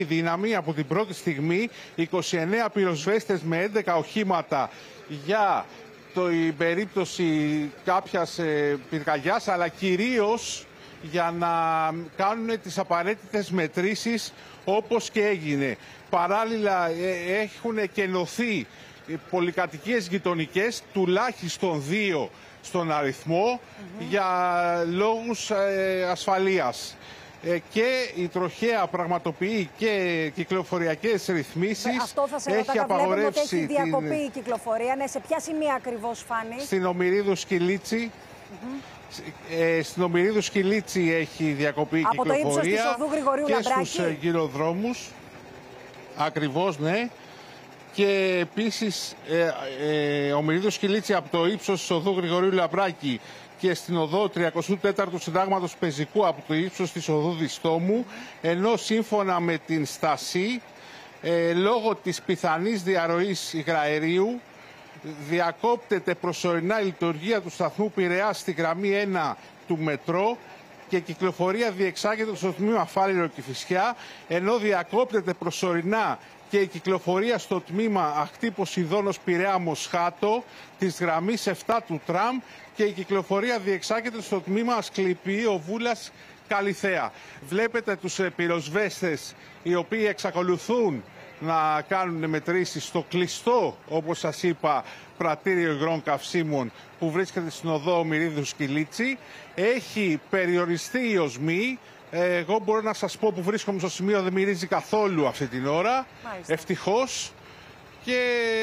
Δύναμη από την πρώτη στιγμή, 29 πυροσβέστες με 11 οχήματα για την περίπτωση κάποιας πυρκαγιάς, αλλά κυρίως για να κάνουν τις απαραίτητες μετρήσεις όπως και έγινε. Παράλληλα έχουν κενωθεί πολυκατοικίες γειτονικές, τουλάχιστον 2 στον αριθμό, για λόγους ασφαλείας. Και η τροχέα πραγματοποιεί και κυκλοφοριακές ρυθμίσεις. Αυτό θα σε ρωτάω, βλέπουμε ότι έχει διακοπεί η κυκλοφορία. Ναι, σε ποια σημεία ακριβώς, Φάνη? Στην Ομηρίδου Σκυλίτσι. Στην Ομηρίδου Σκυλίτσι έχει διακοπεί η κυκλοφορία. Από το ύψος της οδού Γρηγορίου Λαμπράκη. Και στους γυροδρόμους. Ακριβώς, ναι. Και επίσης Ομηρίδου Σκυλίτσι από το ύψος της οδού Γρηγορίου Λαμπράκη και στην οδό 34ου Συντάγματος Πεζικού από το ύψος της οδού Διστόμου, ενώ σύμφωνα με την Στασή, λόγω της πιθανής διαρροής υγραερίου, διακόπτεται προσωρινά η λειτουργία του σταθμού Πειραιάς στη γραμμή 1 του μετρό και η κυκλοφορία διεξάγεται στο τμήμα Φάληρο Κηφισιά, ενώ διακόπτεται προσωρινά και η κυκλοφορία στο τμήμα Αχτύπος Ιδώνος Πειραιά Μοσχάτο της γραμμής 7 του τραμ και η κυκλοφορία διεξάγεται στο τμήμα Ασκληπιείο Βούλας Καλιθέα. Βλέπετε τους πυροσβέστες οι οποίοι εξακολουθούν να κάνουν μετρήσεις στο κλειστό, όπως σας είπα, πρατήριο υγρών καυσίμων που βρίσκεται στην οδό Ομηρίδου Σκυλίτσι. Έχει περιοριστεί η οσμή. Εγώ μπορώ να σας πω που βρίσκομαι στο σημείο, δεν μυρίζει καθόλου αυτή την ώρα. Μάλιστα. Ευτυχώς. Και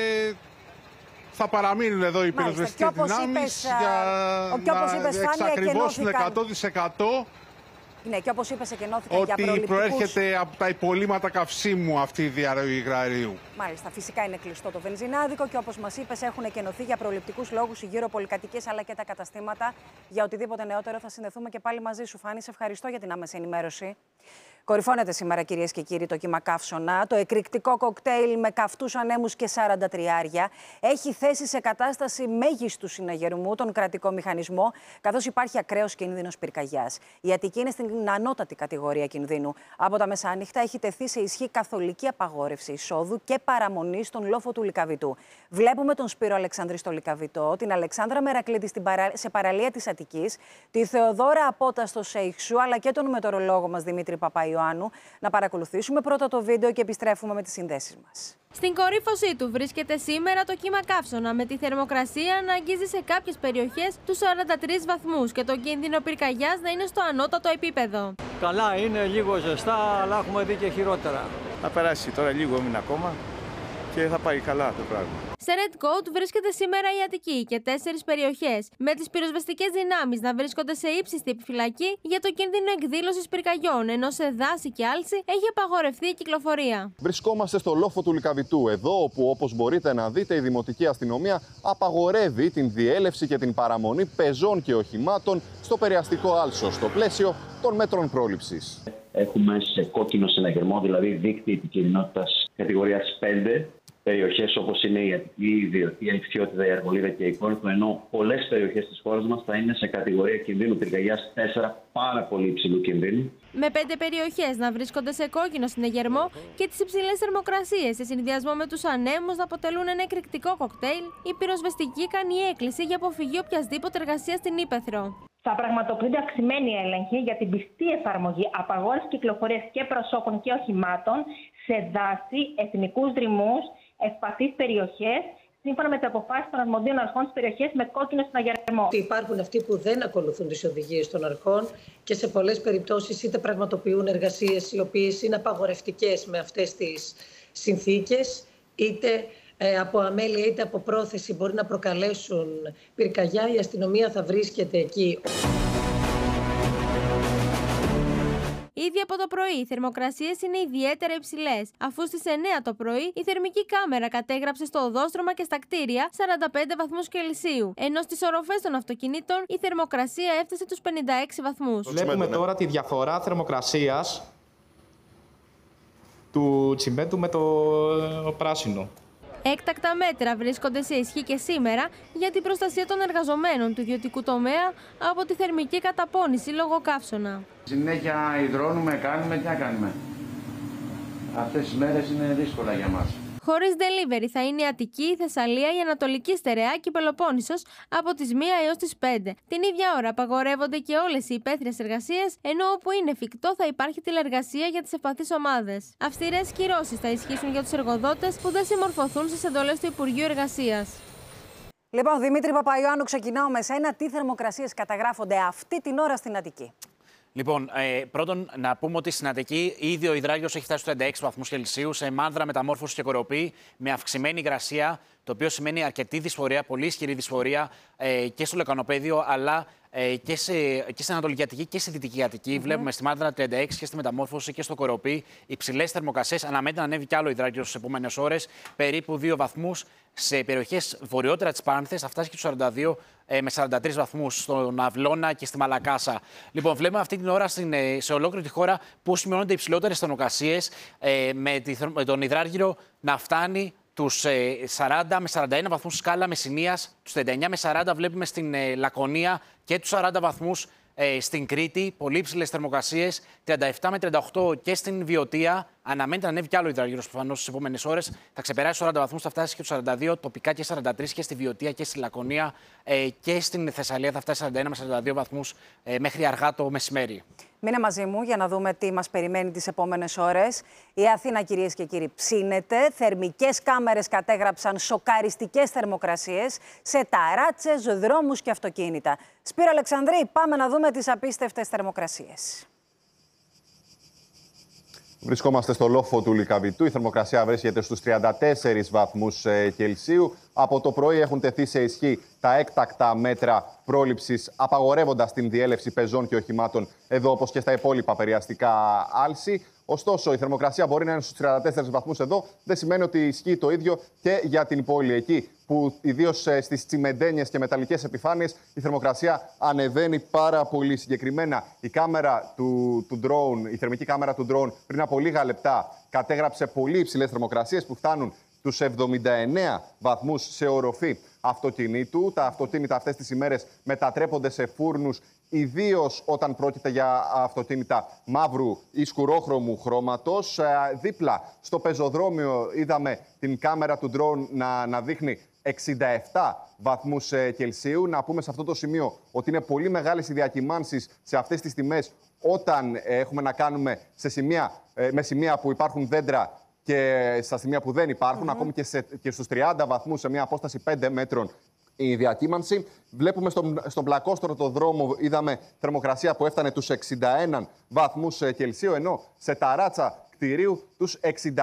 θα παραμείνουν εδώ οι πυροσβεστικές δυνάμεις για να εξακριβώσουν 100%. Ναι, και όπως είπες, εκενώθηκαν για προληπτικούς. Ότι προέρχεται από τα υπολείμματα καυσίμου αυτή η διαρροή υγραερίου. Μάλιστα, φυσικά είναι κλειστό το βενζινάδικο και όπως μας είπες, έχουν εκενωθεί για προληπτικούς λόγους οι γύρω πολυκατοικίες αλλά και τα καταστήματα. Για οτιδήποτε νεότερο θα συνδεθούμε και πάλι μαζί σου, Φάνη. Σε ευχαριστώ για την άμεση ενημέρωση. Κορυφώνεται σήμερα, κυρίες και κύριοι, το κύμα Καύσωνα. Το εκρηκτικό κοκτέιλ με καυτούς ανέμους και 43 έχει θέσει σε κατάσταση μέγιστου συναγερμού τον κρατικό μηχανισμό, καθώς υπάρχει ακραίος κίνδυνος πυρκαγιάς. Η Αττική είναι στην ανώτατη κατηγορία κινδύνου. Από τα μεσάνυχτα έχει τεθεί σε ισχύ καθολική απαγόρευση εισόδου και παραμονή στον λόφο του Λυκαβητού. Βλέπουμε τον Σπύρο Αλεξάνδρη στο Λυκαβητό, την Αλεξάνδρα Μερακλήτη σε παραλία της Αττικής, τη Θεοδώρα Απότα στο Σέιχσου, αλλά και τον μετεωρολόγο μας Δημήτρη Παπαϊωάννου. Να παρακολουθήσουμε πρώτα το βίντεο και επιστρέφουμε με τις συνδέσεις μας. Στην κορύφωσή του βρίσκεται σήμερα το κύμα Καύσωνα, με τη θερμοκρασία να αγγίζει σε κάποιες περιοχές τους 43 βαθμούς και το κίνδυνο πυρκαγιάς να είναι στο ανώτατο επίπεδο. Καλά, είναι λίγο ζεστά, αλλά έχουμε δει και χειρότερα. Θα περάσει τώρα λίγο έμεινε ακόμα και θα πάει καλά το πράγμα. Σε Red Coat βρίσκεται σήμερα η Αττική και 4 περιοχές, με τις πυροσβεστικές δυνάμεις να βρίσκονται σε ύψιστη επιφυλακή για το κίνδυνο εκδήλωσης πυρκαγιών, ενώ σε δάση και άλση έχει απαγορευτεί η κυκλοφορία. Βρισκόμαστε στο λόφο του Λυκαβητού, εδώ όπου, όπως μπορείτε να δείτε, η Δημοτική Αστυνομία απαγορεύει την διέλευση και την παραμονή πεζών και οχημάτων στο περιαστικό άλσο, στο πλαίσιο των μέτρων πρόληψης. Έχουμε σε κόκκινο συναγερμό, δηλαδή δείκτη επικινδυνότητας κατηγορίας 5. Περιοχές όπως είναι η Αττική, η Ιδιωτία, η Φθιώτιδα, η Αργολίδα και η Κόρινθο, ενώ πολλές περιοχές της χώρας μας θα είναι σε κατηγορία κινδύνου πυρκαγιάς 4, πάρα πολύ υψηλού κινδύνου. Με 5 περιοχές να βρίσκονται σε κόκκινο συναγερμό και τις υψηλές θερμοκρασίες σε συνδυασμό με τους ανέμους να αποτελούν ένα εκρηκτικό κοκτέιλ, η πυροσβεστική κάνει έκκληση για αποφυγή οποιασδήποτε εργασία στην ύπαιθρο. Θα πραγματοποιούνται αυξημένοι έλεγχοι για την πιστή εφαρμογή απαγόρευσης κυκλοφορίας και προσώπων και οχημάτων σε δάση, εθνικούς δρυμούς, ευπαθείς περιοχές, σύμφωνα με τις αποφάσεις των αρμοδίων αρχών στις περιοχές με κόκκινο συναγερμό. Υπάρχουν αυτοί που δεν ακολουθούν τις οδηγίες των αρχών και σε πολλές περιπτώσεις είτε πραγματοποιούν εργασίες οι οποίες είναι απαγορευτικές με αυτές τις συνθήκες, είτε από αμέλεια είτε από πρόθεση μπορεί να προκαλέσουν πυρκαγιά. Η αστυνομία θα βρίσκεται εκεί. Ήδη από το πρωί οι θερμοκρασίες είναι ιδιαίτερα υψηλές, αφού στις 9 το πρωί η θερμική κάμερα κατέγραψε στο οδόστρωμα και στα κτίρια 45 βαθμούς Κελσίου, ενώ στις οροφές των αυτοκινήτων η θερμοκρασία έφτασε τους 56 βαθμούς. Βλέπουμε τώρα τη διαφορά θερμοκρασίας του τσιμέντου με το πράσινο. Έκτακτα μέτρα βρίσκονται σε ισχύ και σήμερα για την προστασία των εργαζομένων του ιδιωτικού τομέα από τη θερμική καταπώνηση λόγω καύσωνα. Συνέχεια υδρώνουμε, κάνουμε, τι να κάνουμε. Αυτές τις μέρες είναι δύσκολα για μας. Χωρίς delivery θα είναι η Αττική, η Θεσσαλία, η Ανατολική Στερεά και η Πελοπόννησος από τις 1 έως τις 5. Την ίδια ώρα απαγορεύονται και όλες οι υπαίθριες εργασίες, ενώ όπου είναι εφικτό θα υπάρχει τηλεργασία για τις ευπαθείς ομάδες. Αυστηρές κυρώσεις θα ισχύσουν για τους εργοδότες που δεν συμμορφωθούν στις εντολές του Υπουργείου Εργασίας. Λοιπόν, Δημήτρη Παπαϊωάννου, ξεκινάω με σένα. Τι θερμοκρασίες καταγράφονται αυτή την ώρα στην Αττική? Λοιπόν, πρώτον να πούμε ότι στην Αττική ήδη ο υδράγιος έχει φτάσει στους 36 βαθμούς Κελσίου, σε Μάνδρα, Μεταμόρφωση και Κοροπή, με αυξημένη υγρασία, το οποίο σημαίνει αρκετή δυσφορία, πολύ ισχυρή δυσφορία και στο Λεκανοπαίδιο, αλλά και στην Ανατολική Αττική και στη Δυτική Αττική. Βλέπουμε στη Μάνδρα 36 και στη Μεταμόρφωση και στο Κοροπή υψηλές θερμοκρασίες. Αναμένεται να ανέβει κι άλλο υδράγιο στις επόμενες ώρες, περίπου 2 βαθμούς. Σε περιοχές βορειότερα της Πάνθες θα φτάσει και στους 42 με 43 βαθμούς στον Αυλώνα και στη Μαλακάσα. Λοιπόν, βλέπουμε αυτή την ώρα σε ολόκληρη τη χώρα που σημειώνονται υψηλότερες θερμοκρασίες, με τον υδράργυρο να φτάνει τους 40 με 41 βαθμούς σκάλα Μεσσηνίας, τους 39 με 40 βλέπουμε στην Λακωνία και τους 40 βαθμούς στην Κρήτη, πολύ υψηλές θερμοκρασίες, 37 με 38 και στην Βιωτία. Αναμένεται να ανέβει κι άλλο υδραγύρος προφανώς στις επόμενες ώρες. Θα ξεπεράσει 40 βαθμούς, θα φτάσει και τους 42, τοπικά και 43 και στη Βιωτία και στη Λακωνία και στην Θεσσαλία θα φτάσει 41 με 42 βαθμούς μέχρι αργά το μεσημέρι. Μείνε μαζί μου για να δούμε τι μας περιμένει τις επόμενες ώρες. Η Αθήνα, κυρίες και κύριοι, ψήνεται. Θερμικές κάμερες κατέγραψαν σοκαριστικές θερμοκρασίες σε ταράτσες, δρόμους και αυτοκίνητα. Σπύρο Αλεξανδρή, πάμε να δούμε τις απίστευτες θερμοκρασίες. Βρισκόμαστε στο λόφο του Λυκαβητού. Η θερμοκρασία βρίσκεται στους 34 βαθμούς Κελσίου. Από το πρωί έχουν τεθεί σε ισχύ τα έκτακτα μέτρα πρόληψης, απαγορεύοντας την διέλευση πεζών και οχημάτων εδώ, όπως και στα υπόλοιπα περιαστικά άλση. Ωστόσο, η θερμοκρασία μπορεί να είναι στους 34 βαθμούς εδώ. Δεν σημαίνει ότι ισχύει το ίδιο και για την πόλη. Εκεί που ιδίως στις τσιμεντένιες και μεταλλικές επιφάνειες η θερμοκρασία ανεβαίνει πάρα πολύ. Συγκεκριμένα, η κάμερα του drone, η θερμική κάμερα του drone πριν από λίγα λεπτά κατέγραψε πολύ υψηλές θερμοκρασίες που φτάνουν τους 79 βαθμούς σε οροφή αυτοκινήτου. Τα αυτοκίνητα αυτές τις ημέρες μετατρέπονται σε φούρνους, ιδίως όταν πρόκειται για αυτοκίνητα μαύρου ή σκουρόχρωμου χρώματος. Δίπλα στο πεζοδρόμιο είδαμε την κάμερα του drone να δείχνει 67 βαθμούς Κελσίου. Να πούμε σε αυτό το σημείο ότι είναι πολύ μεγάλες οι διακυμάνσεις σε αυτές τις τιμές όταν έχουμε να κάνουμε με σημεία που υπάρχουν δέντρα και στα σημεία που δεν υπάρχουν, ακόμη και στους 30 βαθμούς σε μια απόσταση 5 μέτρων η διακύμανση. Βλέπουμε στον πλακόστρωτο δρόμο, είδαμε θερμοκρασία που έφτανε τους 61 βαθμούς Κελσίου, ενώ σε ταράτσα κτηρίου τους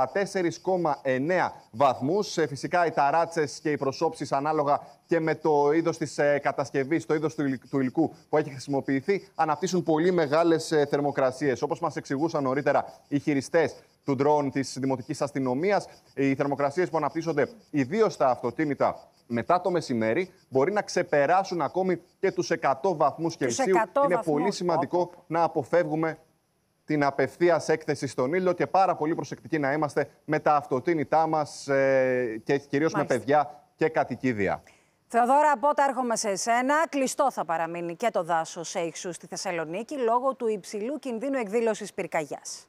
64,9 βαθμούς. Φυσικά οι ταράτσες και οι προσώψεις ανάλογα και με το είδος της κατασκευής, το είδος του υλικού που έχει χρησιμοποιηθεί, αναπτύσσουν πολύ μεγάλες θερμοκρασίες. Όπως μας εξηγούσαν νωρίτερα οι χειριστές του drone της Δημοτικής Αστυνομίας, οι θερμοκρασίες που αναπτύσσονται ιδίως στα αυτοκίνητα μετά το μεσημέρι μπορεί να ξεπεράσουν ακόμη και τους 100 βαθμούς Κελσίου. Είναι πολύ σημαντικό να αποφεύγουμε την απευθείας έκθεση στον ήλιο και πάρα πολύ προσεκτικοί να είμαστε με τα αυτοκίνητά μας και κυρίως με παιδιά και κατοικίδια. Θεοδώρα, από όταν έρχομαι σε εσένα, κλειστό θα παραμείνει και το δάσος Σέιχσου στη Θεσσαλονίκη λόγω του υψηλού κινδύνου εκδήλωσης πυρκαγιάς.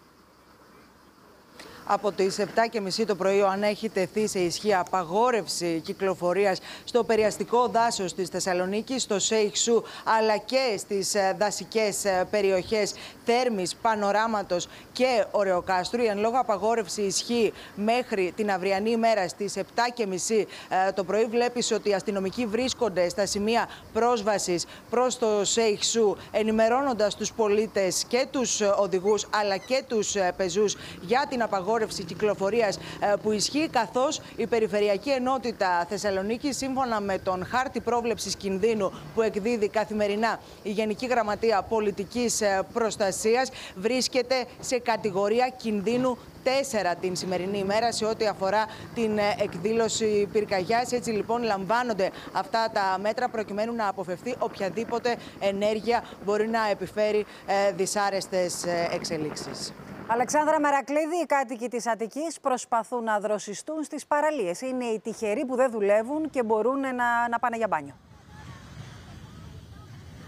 Από τις 7:30 το πρωί, αν έχει τεθεί σε ισχύ απαγόρευση κυκλοφορίας στο περιαστικό δάσος της Θεσσαλονίκης, στο Σέιχσου, αλλά και στις δασικές περιοχές Θέρμης, Πανοράματος και Ωρεοκάστρου. Η εν λόγω απαγόρευση ισχύει μέχρι την αυριανή ημέρα στις 7:30 το πρωί. Βλέπεις ότι οι αστυνομικοί βρίσκονται στα σημεία πρόσβασης προς το Σέιχσου, ενημερώνοντας τους πολίτες και τους οδηγούς αλλά και τους πεζούς για την απαγόρευση κυκλοφορίας που ισχύει, καθώς η Περιφερειακή Ενότητα Θεσσαλονίκη, σύμφωνα με τον χάρτη πρόβλεψης κινδύνου που εκδίδει καθημερινά η Γενική Γραμματεία Πολιτικής Προστασίας, βρίσκεται σε κατηγορία κινδύνου 4 την σημερινή ημέρα σε ό,τι αφορά την εκδήλωση πυρκαγιάς. Έτσι λοιπόν λαμβάνονται αυτά τα μέτρα προκειμένου να αποφευθεί οποιαδήποτε ενέργεια μπορεί να επιφέρει δυσάρεστες εξελίξεις. Αλεξάνδρα Μερακλίδη, οι κάτοικοι της Αττικής προσπαθούν να δροσιστούν στις παραλίες. Είναι οι τυχεροί που δεν δουλεύουν και μπορούν να πάνε για μπάνιο.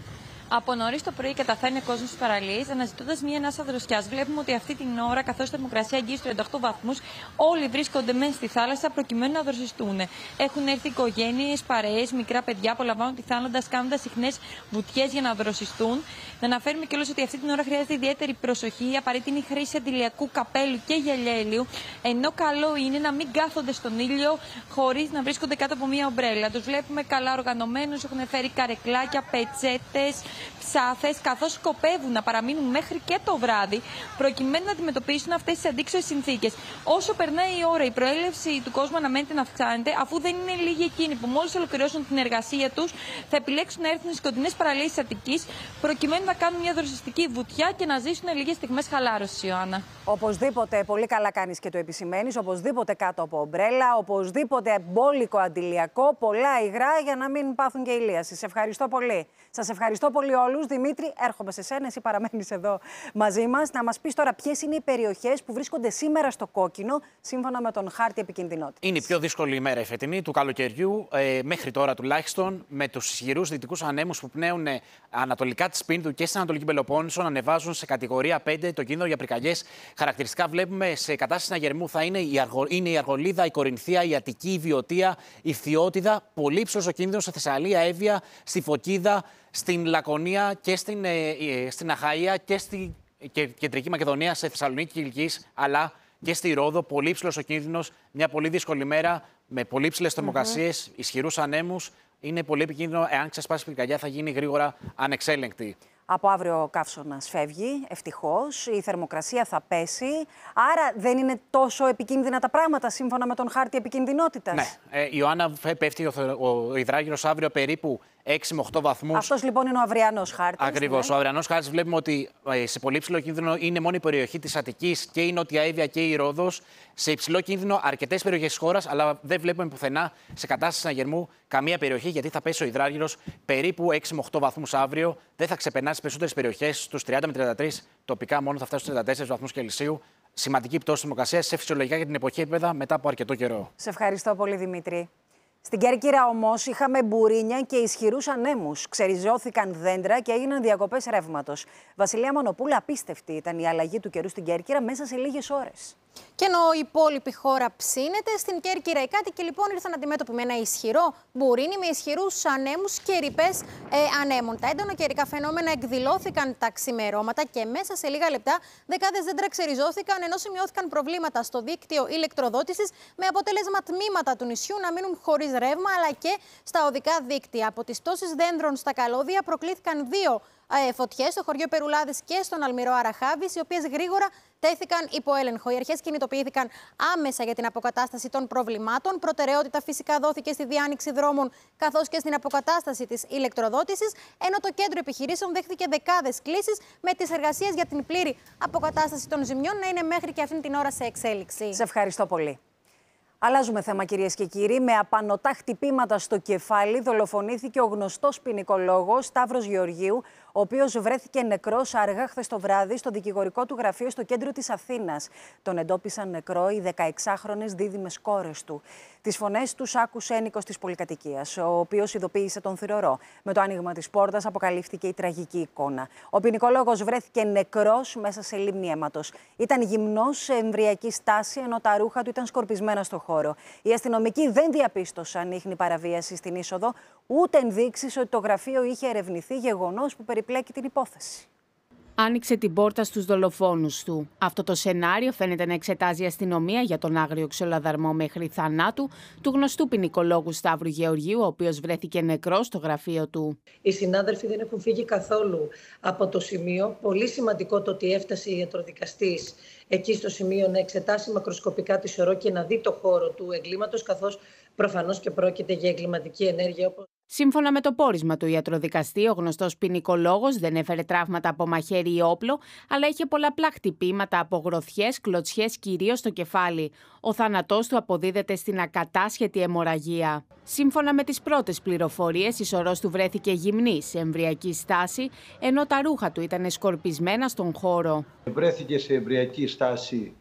Από νωρίς το πρωί καταφέρνει ο κόσμος στις παραλίες, αναζητώντας μια ανάσα δροσιάς. Βλέπουμε ότι αυτή την ώρα, καθώς η θερμοκρασία αγγίζει στους 38 βαθμούς, όλοι βρίσκονται μέσα στη θάλασσα προκειμένου να δροσιστούν. Έχουν έρθει οικογένειες, παρέες, μικρά παιδιά, απολαμβάνουν τη θάλασσα, κάνοντας συχνές βουτιές για να δροσιστούν. Να αναφέρουμε κιόλας ότι αυτή την ώρα χρειάζεται ιδιαίτερη προσοχή, απαραίτητη είναι η χρήση αντιλιακού καπέλου και γυαλιαίλιου, ενώ καλό είναι να μην κάθονται στον ήλιο χωρίς να βρίσκονται κάτω από μια ομπρέλα. Τους βλέπουμε καλά οργανωμένους, έχουν φέρει καρεκλάκια, πετσέτες, ψάθες, καθώς σκοπεύουν να παραμείνουν μέχρι και το βράδυ, προκειμένου να αντιμετωπίσουν αυτές τις αντίξωες συνθήκες. Όσο περνάει η ώρα, η προέλευση του κόσμου αναμένεται να αυξάνεται, αφού δεν είναι λίγοι εκείνοι που μόλις ολοκληρώσουν την εργασία τους θα επιλέξουν να έρθουν στις κοντινές παραλίες της Αττικής, προκειμένου να κάνουν μια δροσιστική βουτιά και να ζήσουν λίγες στιγμές χαλάρωσης, Ιωάννα. Οπωσδήποτε, πολύ καλά κάνεις και το επισημαίνεις, οπωσδήποτε κάτω από ομπρέλα, οπωσδήποτε μπόλικο αντιλιακό, πολλά υγρά για να μην πάθουν και ηλίαση. Σε ευχαριστώ πολύ. Σας ευχαριστώ πολύ όλους. Δημήτρη, έρχομαι σε σένα, εσύ παραμένεις εδώ μαζί μας. Να μας πεις τώρα ποιες είναι οι περιοχές που βρίσκονται σήμερα στο κόκκινο, σύμφωνα με τον χάρτη επικινδυνότητας. Είναι η πιο δύσκολη ημέρα η φετινή του καλοκαιριού, μέχρι τώρα τουλάχιστον, με τους ισχυρούς δυτικούς ανέμους που πνέουν ανατολικά της Πίνδου και στην Ανατολική Πελοπόννησο, να ανεβάζουν σε κατηγορία 5 το κίνδυνο για πυρκαγιές. Χαρακτηριστικά βλέπουμε σε κατάσταση συναγερμού θα είναι η Αργολίδα, η Κορινθία, η Αττική, η Βιωτία, η Φθιώτιδα. Πολύ υψηλός ο κίνδυνος στη Θεσσαλία, Εύβοια, στη Φωκίδα, στην Λακωνία και στην Αχαΐα και στη Κεντρική Μακεδονία, σε Θεσσαλονίκη και Κιλκής, αλλά και στη Ρόδο. Πολύ υψηλός ο κίνδυνος. Μια πολύ δύσκολη μέρα με πολύ υψηλές θερμοκρασίες, ισχυρούς ανέμους. Είναι πολύ επικίνδυνο. Εάν ξεσπάσει πυρκαγιά, θα γίνει γρήγορα ανεξέλεγκτη. Από αύριο ο καύσωνας φεύγει, ευτυχώς. Η θερμοκρασία θα πέσει. Άρα δεν είναι τόσο επικίνδυνα τα πράγματα σύμφωνα με τον χάρτη επικινδυνότητας. Ναι. Ιωάννα, πέφτει ο υδράγυρος αύριο περίπου 6 με 8 βαθμούς. Αυτός λοιπόν είναι ο αυριανός χάρτης. Ακριβώς. Ναι. Ο αυριανός χάρτης βλέπουμε ότι σε πολύ υψηλό κίνδυνο είναι μόνο η περιοχή της Αττικής και η Νότια Εύβοια και η Ρόδος. Σε υψηλό κίνδυνο αρκετές περιοχές της χώρας, αλλά δεν βλέπουμε πουθενά σε κατάσταση συναγερμού καμία περιοχή, γιατί θα πέσει ο υδράγυρος περίπου 6 με 8 βαθμούς αύριο. Δεν θα ξεπερνά τις περισσότερες περιοχές, στους 30 με 33, τοπικά μόνο θα φτάσει στους 34 βαθμούς Κελσίου. Σημαντική πτώση θερμοκρασίας σε φυσιολογικά για την εποχή επίπεδα μετά από αρκετό καιρό. Σε ευχαριστώ πολύ, Δημήτρη. Στην Κέρκυρα όμως είχαμε μπουρίνια και ισχυρούς ανέμους. Ξεριζώθηκαν δέντρα και έγιναν διακοπές ρεύματος. Βασιλεία Μονοπούλα, απίστευτη ήταν η αλλαγή του καιρού στην Κέρκυρα μέσα σε λίγες ώρες. Και ενώ η υπόλοιπη χώρα ψήνεται, στην Κέρκυρα οι κάτοικοι λοιπόν ήρθαν αντιμέτωποι με ένα ισχυρό μπουρίνι με ισχυρούς ανέμους και ρηπές ανέμων. Τα έντονα καιρικά φαινόμενα εκδηλώθηκαν τα ξημερώματα και μέσα σε λίγα λεπτά δεκάδες δέντρα ξεριζώθηκαν, ενώ σημειώθηκαν προβλήματα στο δίκτυο ηλεκτροδότησης, με αποτέλεσμα τμήματα του νησιού να μείνουν χωρίς ρεύμα, αλλά και στα οδικά δίκτυα. Από τις πτώσεις δέντρων στα καλώδια προκλήθηκαν 2 φωτιές στο χωριό Περουλάδης και στον Αλμυρό Αραχάβης, οι οποίες γρήγορα τέθηκαν υπό έλεγχο. Οι αρχές κινητοποιήθηκαν άμεσα για την αποκατάσταση των προβλημάτων. Προτεραιότητα φυσικά δόθηκε στη διάνοιξη δρόμων καθώς και στην αποκατάσταση της ηλεκτροδότησης, ενώ το κέντρο επιχειρήσεων δέχθηκε δεκάδες κλήσεις, με τις εργασίες για την πλήρη αποκατάσταση των ζημιών να είναι μέχρι και αυτήν την ώρα σε εξέλιξη. Σε ευχαριστώ πολύ. Αλλάζουμε θέμα, κυρίες και κύριοι. Με απανωτά χτυπήματα στο κεφάλι δολοφονήθηκε ο γνωστός ποινικολόγος Σταύρος Γεωργίου, ο οποίος βρέθηκε νεκρός αργά χθες το βράδυ στο δικηγορικό του γραφείο στο κέντρο της Αθήνας. Τον εντόπισαν νεκρό οι 16χρονες δίδυμες κόρες του. Τις φωνές τους άκουσε ένοικος της πολυκατοικίας, ο οποίος ειδοποίησε τον θυρωρό. Με το άνοιγμα της πόρτας αποκαλύφθηκε η τραγική εικόνα. Ο ποινικολόγος βρέθηκε νεκρός μέσα σε λίμνη αίματος. Ήταν γυμνός σε εμβριακή στάση, ενώ τα ρούχα του ήταν σκορπισμένα στο χώρο. Οι αστυνομικοί δεν διαπίστωσαν ίχνη παραβίαση στην είσοδο, ούτε ενδείξεις ότι το γραφείο είχε ερευνηθεί, γεγονός που περιπλέκει την υπόθεση. Άνοιξε την πόρτα στους δολοφόνους του. Αυτό το σενάριο φαίνεται να εξετάζει η αστυνομία για τον άγριο ξυλοδαρμό μέχρι θανάτου του γνωστού ποινικολόγου Σταύρου Γεωργίου, ο οποίος βρέθηκε νεκρός στο γραφείο του. Οι συνάδελφοι δεν έχουν φύγει καθόλου από το σημείο. Πολύ σημαντικό το ότι έφτασε η ιατροδικαστής εκεί στο σημείο να εξετάσει μακροσκοπικά τη σωρό και να δει το χώρο του εγκλήματος, καθώς προφανώς και πρόκειται για εγκληματική ενέργεια. Σύμφωνα με το πόρισμα του ιατροδικαστή, ο γνωστός ποινικολόγος δεν έφερε τραύματα από μαχαίρι ή όπλο, αλλά είχε πολλαπλά χτυπήματα από γροθιές, κλωτσιές, κυρίως στο κεφάλι. Ο θάνατός του αποδίδεται στην ακατάσχετη αιμορραγία. Σύμφωνα με τις πρώτες πληροφορίες, η σωρός του βρέθηκε γυμνή σε εμβριακή στάση, ενώ τα ρούχα του ήταν σκορπισμένα στον χώρο. Βρέθηκε σε εμβριακή στάση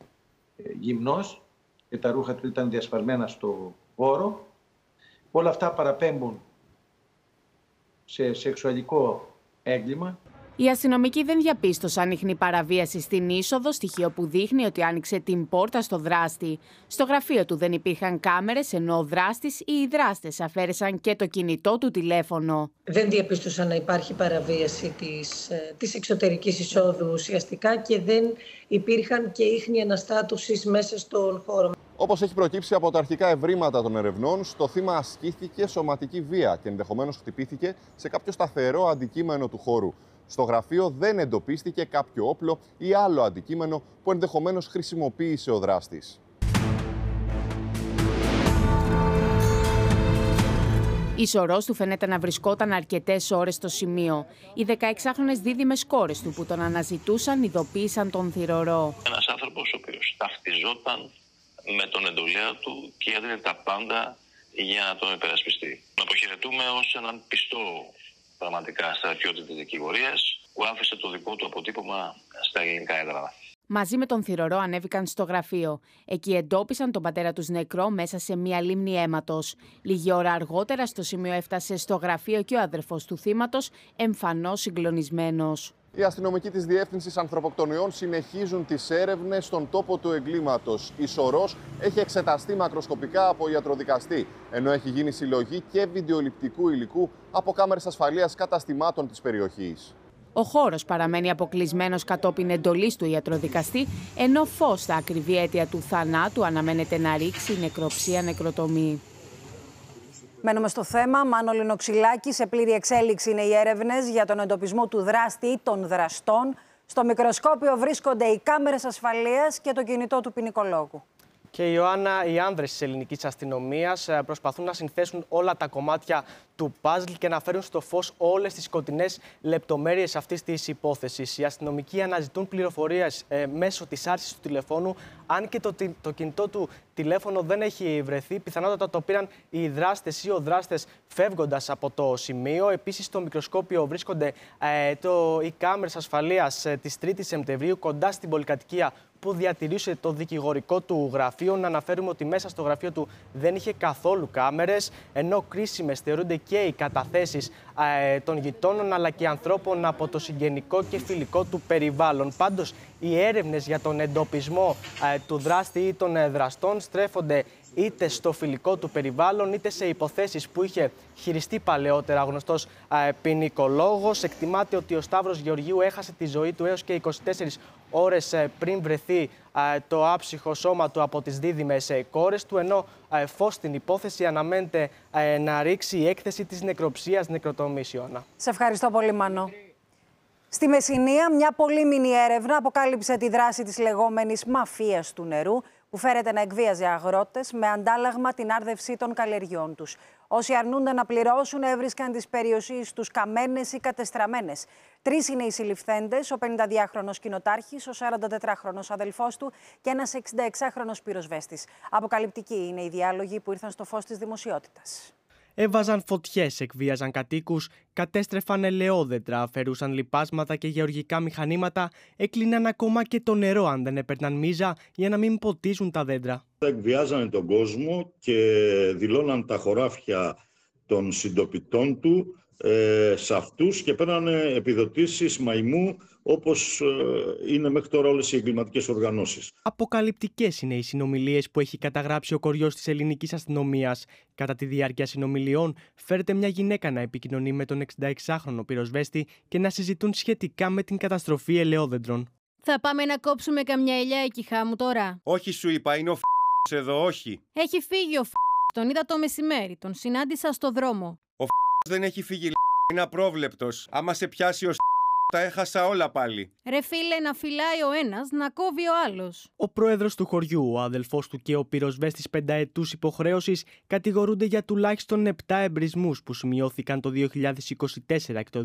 γυμνός και τα ρούχα του ήταν διασπαρμένα στο χώρο. Όλα αυτά παραπέμπουν σε σεξουαλικό έγκλημα. Οι αστυνομικοί δεν διαπίστωσαν ίχνη παραβίαση στην είσοδο, στοιχείο που δείχνει ότι άνοιξε την πόρτα στο δράστη. Στο γραφείο του δεν υπήρχαν κάμερες, ενώ ο δράστης ή οι δράστες αφαίρεσαν και το κινητό του τηλέφωνο. Δεν διαπίστωσαν να υπάρχει παραβίαση της εξωτερικής εισόδου ουσιαστικά και δεν υπήρχαν και ίχνη αναστάτωσης μέσα στον χώρο. Όπως έχει προκύψει από τα αρχικά ευρήματα των ερευνών, στο θύμα ασκήθηκε σωματική βία και ενδεχομένως χτυπήθηκε σε κάποιο σταθερό αντικείμενο του χώρου. Στο γραφείο δεν εντοπίστηκε κάποιο όπλο ή άλλο αντικείμενο που ενδεχομένως χρησιμοποίησε ο δράστης. Η σωρός του φαίνεται να βρισκόταν αρκετές ώρες στο σημείο. Οι 16χρονες δίδυμες κόρες του που τον αναζητούσαν ειδοποίησαν τον θυρωρό. Ένας άνθρωπος ο οποίος ταυτιζόταν με τον εντολέα του και έδινε τα πάντα για να τον υπερασπιστεί. Να αποχαιρετούμε ως έναν πιστό πραγματικά στρατιώτη της δικηγορίας που άφησε το δικό του αποτύπωμα στα ελληνικά έδρανα. Μαζί με τον θυρωρό ανέβηκαν στο γραφείο. Εκεί εντόπισαν τον πατέρα τους νεκρό μέσα σε μια λίμνη αίματος. Λίγη ώρα αργότερα στο σημείο έφτασε στο γραφείο και ο αδερφός του θύματος, εμφανώς συγκλονισμένος. Οι αστυνομικοί της Διεύθυνσης Ανθρωποκτονιών συνεχίζουν τις έρευνες στον τόπο του εγκλήματος. Η σωρός έχει εξεταστεί μακροσκοπικά από ιατροδικαστή, ενώ έχει γίνει συλλογή και βιντεοληπτικού υλικού από κάμερες ασφαλείας καταστημάτων της περιοχής. Ο χώρος παραμένει αποκλεισμένος κατόπιν εντολής του ιατροδικαστή, ενώ φως στα ακριβή αίτια του θανάτου αναμένεται να ρίξει νεκροψία-νεκροτομή. Μένουμε στο θέμα. Μάνο Λινοξυλάκη, σε πλήρη εξέλιξη είναι οι έρευνες για τον εντοπισμό του δράστη ή των δραστών. Στο μικροσκόπιο βρίσκονται οι κάμερες ασφαλείας και το κινητό του ποινικολόγου. Και η Ιωάννα, οι άνδρες της ελληνικής αστυνομίας προσπαθούν να συνθέσουν όλα τα κομμάτια του παζλ και να φέρουν στο φως όλες τις σκοτεινές λεπτομέρειες αυτής της υπόθεσης. Οι αστυνομικοί αναζητούν πληροφορίες μέσω της άρσης του τηλεφώνου. Αν και το κινητό του τηλέφωνο δεν έχει βρεθεί, πιθανότατα το πήραν οι δράστες ή ο δράστες φεύγοντας από το σημείο. Επίσης, στο μικροσκόπιο βρίσκονται οι κάμερες ασφαλείας της 3ης Σεπτεμβρίου κοντά στην πολυκατοικία που διατηρούσε το δικηγορικό του γραφείο. Να αναφέρουμε ότι μέσα στο γραφείο του δεν είχε καθόλου κάμερες, ενώ κρίσιμες θεωρούνται και οι καταθέσεις των γειτόνων αλλά και ανθρώπων από το συγγενικό και φιλικό του περιβάλλον. Πάντως, οι έρευνες για τον εντοπισμό του δράστη ή των δραστών στρέφονται είτε στο φιλικό του περιβάλλον, είτε σε υποθέσεις που είχε χειριστεί παλαιότερα γνωστός ποινικολόγος. Εκτιμάται ότι ο Σταύρος Γεωργίου έχασε τη ζωή του έως και 24 ώρες πριν βρεθεί το άψυχο σώμα του από τις δίδυμες κόρες του, ενώ φως στην υπόθεση αναμένεται να ρίξει η έκθεση της νεκροψίας-νεκροτομής. Ιωάννα. Σε ευχαριστώ πολύ, Μάνο. Στη Μεσσηνία, μια πολύμηνη έρευνα αποκάλυψε τη δράση της λεγόμενης μαφίας του νερού, που φέρεται να εκβίαζε αγρότες με αντάλλαγμα την άρδευσή των καλλιεργιών τους. Όσοι αρνούνται να πληρώσουν έβρισκαν τις περιοχές τους καμένες ή κατεστραμμένες. 3 είναι οι συλληφθέντες, ο 52χρονος κοινοτάρχης, ο 44χρονος αδελφός του και ένας 66χρονος πυροσβέστης. Αποκαλυπτικοί είναι οι διάλογοι που ήρθαν στο φως της δημοσιότητας. Έβαζαν φωτιές, εκβίαζαν κατοίκους, κατέστρεφαν ελαιόδεντρα, αφαιρούσαν λιπάσματα και γεωργικά μηχανήματα, έκλειναν ακόμα και το νερό αν δεν έπαιρναν μίζα για να μην ποτίζουν τα δέντρα. Εκβιάζανε τον κόσμο και δηλώναν τα χωράφια των συντοπιτών του σε αυτούς και παίρνανε επιδοτήσεις μαϊμού, όπως είναι μέχρι τώρα όλες οι εγκληματικές οργανώσεις. Αποκαλυπτικές είναι οι συνομιλίες που έχει καταγράψει ο κοριός της ελληνικής αστυνομίας. Κατά τη διάρκεια συνομιλιών, φέρεται μια γυναίκα να επικοινωνεί με τον 66χρονο πυροσβέστη και να συζητούν σχετικά με την καταστροφή ελαιόδεντρων. Θα πάμε να κόψουμε καμιά ελιά εκεί, χάμου τώρα. Όχι, σου είπα, είναι ο εδώ, όχι. Έχει φύγει ο τον είδα το μεσημέρι, τον συνάντησα στο δρόμο. Ο δεν έχει φύγει, είναι απρόβλεπτος. Άμα σε πιάσει ο τα έχασα όλα πάλι. Ρε φίλε, να φυλάει ο ένας, να κόβει ο άλλος. Ο πρόεδρος του χωριού, ο αδελφός του και ο πυροσβέστης 5ετούς υποχρέωσης κατηγορούνται για τουλάχιστον 7 εμπρισμούς που σημειώθηκαν το 2024 και το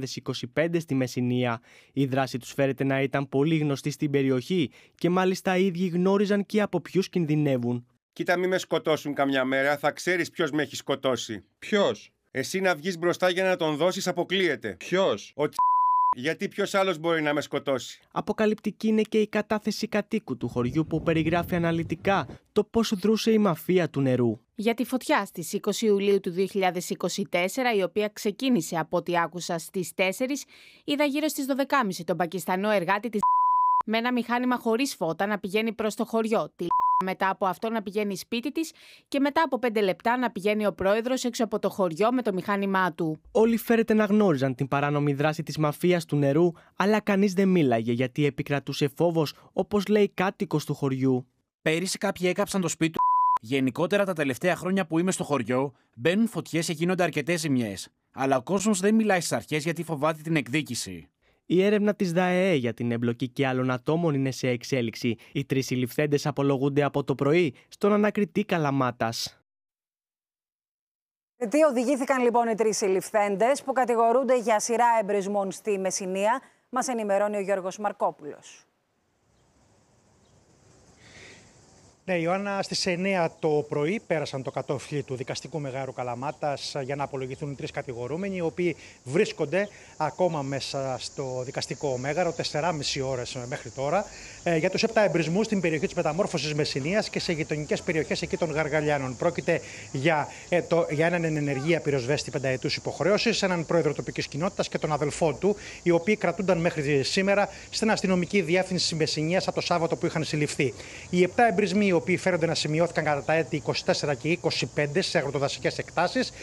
2025 στη Μεσσηνία. Η δράση τους φέρεται να ήταν πολύ γνωστή στην περιοχή και μάλιστα οι ίδιοι γνώριζαν και από ποιους κινδυνεύουν. Κοίτα, μη με σκοτώσουν καμιά μέρα, θα ξέρεις ποιος με έχει σκοτώσει. Ποιος? Εσύ να βγεις μπροστά για να τον δώσεις αποκλείεται. Ποιος? Ο Γιατί ποιος άλλος μπορεί να με σκοτώσει? Αποκαλυπτική είναι και η κατάθεση κατοίκου του χωριού που περιγράφει αναλυτικά το πώς δρούσε η μαφία του νερού. Για τη φωτιά στις 20 Ιουλίου του 2024, η οποία ξεκίνησε από ό,τι άκουσα στις 4, είδα γύρω στις 12.30 τον Πακιστανό εργάτη της με ένα μηχάνημα χωρίς φώτα να πηγαίνει προς το χωριό, μετά από αυτό να πηγαίνει σπίτι της και μετά από 5 λεπτά να πηγαίνει ο πρόεδρος έξω από το χωριό με το μηχάνημά του. Όλοι φέρεται να γνώριζαν την παράνομη δράση της μαφίας του νερού, αλλά κανείς δεν μίλαγε γιατί επικρατούσε φόβος, όπως λέει κάτοικος του χωριού. Πέρυσι κάποιοι έκαψαν το σπίτι του. Γενικότερα τα τελευταία χρόνια που είμαι στο χωριό, μπαίνουν φωτιές και γίνονται αρκετές ζημιές. Αλλά ο κόσμος δεν μιλάει στις αρχές γιατί φοβάται την εκδίκηση. Η έρευνα της ΔΑΕΕ για την εμπλοκή και άλλων ατόμων είναι σε εξέλιξη. Οι 3 συλληφθέντες απολογούνται από το πρωί στον ανακριτή Καλαμάτας. Τι οδηγήθηκαν λοιπόν οι 3 συλληφθέντες που κατηγορούνται για σειρά εμπρισμών στη Μεσσηνία, μας ενημερώνει ο Γιώργος Μαρκόπουλος. Ναι, Ιωάννα, στις 9 το πρωί πέρασαν το κατόφλι του Δικαστικού Μεγάρου Καλαμάτας για να απολογηθούν οι 3 κατηγορούμενοι, οι οποίοι βρίσκονται ακόμα μέσα στο Δικαστικό Μέγαρο 4,5 ώρες μέχρι τώρα, για τους 7 εμπρισμούς στην περιοχή της Μεταμόρφωσης Μεσσηνίας και σε γειτονικές περιοχές εκεί των Γαργαλιάνων. Πρόκειται για έναν εν ενεργεία πυροσβέστη 5ετούς υποχρέωσης, έναν πρόεδρο τοπικής κοινότητας και τον αδελφό του, οι οποίοι κρατούνταν μέχρι σήμερα στην αστυνομική διεύθυνση Μεσσηνίας από το Σάββατο που είχαν συλληφθεί. Οι 7 εμπρισμοί, οι οποίοι φέρονται να σημειώθηκαν κατά τα έτη 24 και 25 σε αγροτοδασικές εκτάσεις,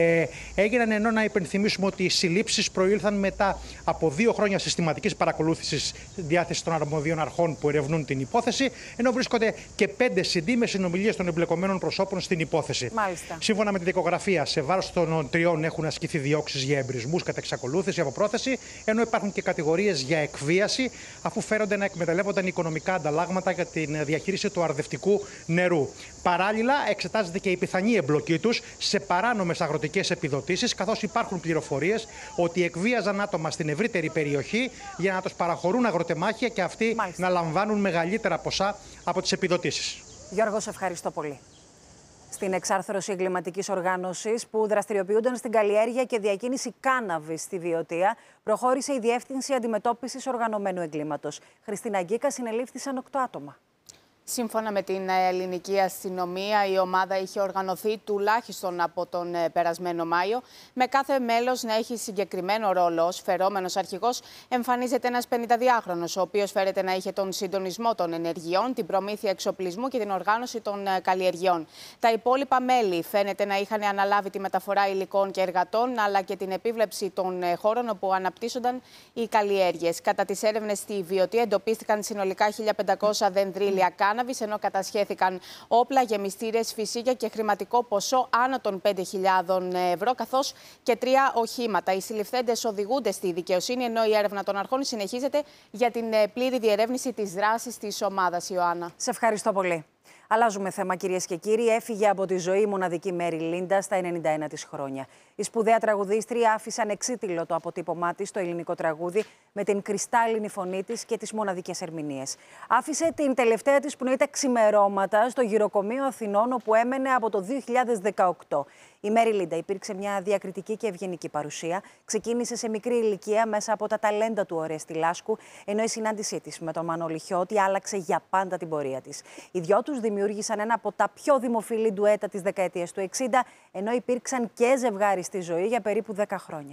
έγιναν, ενώ να υπενθυμίσουμε ότι οι συλλήψεις προήλθαν μετά από 2 χρόνια συστηματικής παρακολούθησης διάθεσης των αρμοδίων αρχών που ερευνούν την υπόθεση, ενώ βρίσκονται και 5 CD με συνομιλίες των εμπλεκομένων προσώπων στην υπόθεση. Μάλιστα. Σύμφωνα με τη δικογραφία, σε βάρος των 3 έχουν ασκηθεί διώξεις για εμπρισμούς κατά εξακολούθηση από πρόθεση, ενώ υπάρχουν και κατηγορίες για εκβίαση, αφού φέρονται να εκμεταλλεύονταν οικονομικά ανταλλάγματα για την διαχείριση του αρδευτικού νερού. Παράλληλα, εξετάζεται και η πιθανή εμπλοκή τους σε παράνομες αγροτικές επιδοτήσεις, καθώς υπάρχουν πληροφορίες ότι εκβίαζαν άτομα στην ευρύτερη περιοχή για να τους παραχωρούν αγροτεμάχια και αυτοί να λαμβάνουν μεγαλύτερα ποσά από τις επιδοτήσεις. Γιώργο, σε ευχαριστώ πολύ. Στην εξάρθρωση εγκληματικής οργάνωσης που δραστηριοποιούνταν στην καλλιέργεια και διακίνηση κάναβης στη Βιωτία, προχώρησε η Διεύθυνση Αντιμετώπισης Οργανωμένου Εγκλήματος. Χριστίνα Γκίκα, συνελήφθησαν 8 άτομα. Σύμφωνα με την ελληνική αστυνομία, η ομάδα είχε οργανωθεί τουλάχιστον από τον περασμένο Μάιο, με κάθε μέλος να έχει συγκεκριμένο ρόλο. Ως φερόμενος αρχηγός εμφανίζεται ένας 52χρονος, ο οποίος φέρεται να είχε τον συντονισμό των ενεργειών, την προμήθεια εξοπλισμού και την οργάνωση των καλλιεργειών. Τα υπόλοιπα μέλη φαίνεται να είχαν αναλάβει τη μεταφορά υλικών και εργατών, αλλά και την επίβλεψη των χώρων όπου αναπτύσσονταν οι καλλιέργειες. Κατά τις έρευνες στη Βιωτία εντοπίστηκαν συνολικά 1.500 δενδρίλια κάναβης, ενώ κατασχέθηκαν όπλα, γεμιστήρες, φυσίγια και χρηματικό ποσό άνω των 5.000 ευρώ, καθώς και 3 οχήματα. Οι συλληφθέντες οδηγούνται στη δικαιοσύνη, ενώ η έρευνα των αρχών συνεχίζεται για την πλήρη διερεύνηση της δράσης της ομάδας. Ιωάννα. Σε ευχαριστώ πολύ. Αλλάζουμε θέμα, κυρίες και κύριοι. Έφυγε από τη ζωή η μοναδική Μέρι Λίντα στα 91 της χρόνια. Η σπουδαία τραγουδίστρια άφησε ανεξίτηλο το αποτύπωμά της στο ελληνικό τραγούδι με την κρυστάλλινη φωνή της και τις μοναδικές ερμηνείες. Άφησε την τελευταία της πνοή τα ξημερώματα στο γυροκομείο Αθηνών, όπου έμενε από το 2018. Η Μέρι Λίντα υπήρξε μια διακριτική και ευγενική παρουσία. Ξεκίνησε σε μικρή ηλικία μέσα από τα ταλέντα του Ορέστη Λάσκου, ενώ η συνάντησή της με τον Μανώλη Χιώτη άλλαξε για πάντα την πορεία της. Οι δυο τους δημιούργησαν ένα από τα πιο δημοφιλή ντουέτα της δεκαετίας του 60, ενώ υπήρξαν και ζευγάρι στη ζωή για περίπου 10 χρόνια.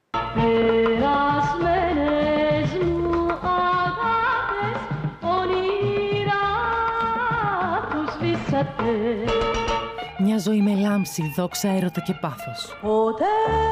Περασμένες μου αγάπες, όνειρα τους σβήσατε. Μια ζωή με λάμψη, δόξα, έρωτα και πάθος. Ποτέ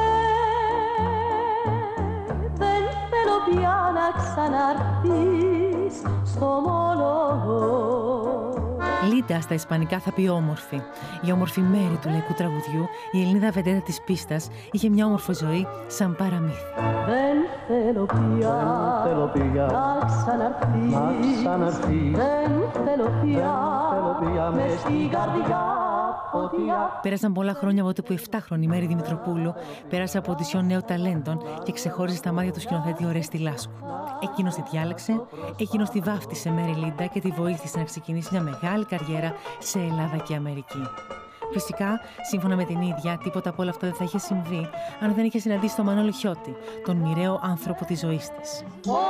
δεν θέλω πια να ξαναρθείς στο μόνος. Λίντα στα ισπανικά θα πει όμορφη. Η όμορφη Μέρη του λαϊκού τραγουδιού, η Ελληνίδα βεντέτα της πίστας, είχε μια όμορφη ζωή σαν παραμύθι. Δεν θέλω πια να ξαναρθείς. Δεν θέλω πια μες στην καρδιά. Πέρασαν πολλά χρόνια από τότε που η 7χρονη Μέρη Δημητροπούλου πέρασε από οντισιόν νέων ταλέντων και ξεχώριζε στα μάτια του σκηνοθέτη Ορέστη Λάσκου. Εκείνος τη διάλεξε, εκείνος τη βάφτισε Μέρη Λίντα και τη βοήθησε να ξεκινήσει μια μεγάλη καριέρα σε Ελλάδα και Αμερική. Φυσικά, σύμφωνα με την ίδια, τίποτα από όλα αυτά δεν θα είχε συμβεί αν δεν είχε συναντήσει τον Μανώλη Χιώτη, τον μοιραίο άνθρωπο της ζωής της.